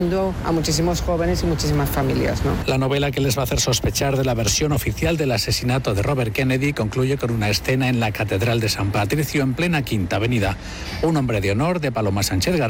A muchísimos jóvenes y muchísimas familias, ¿no? La novela, que les va a hacer sospechar de la versión oficial del asesinato de Robert Kennedy, concluye con una escena en la Catedral de San Patricio, en plena Quinta Avenida. Un hombre de honor de Paloma Sánchez García